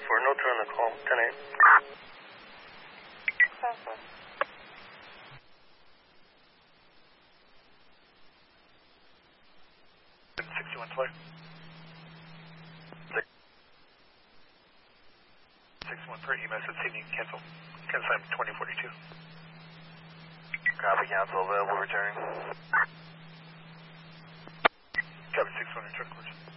no turn on the call, 10-8. 61 flight. 61 for EMS at Sydney, cancel. Cancel 2042. Copy, cancel, available, returning. Copy, 61, return course.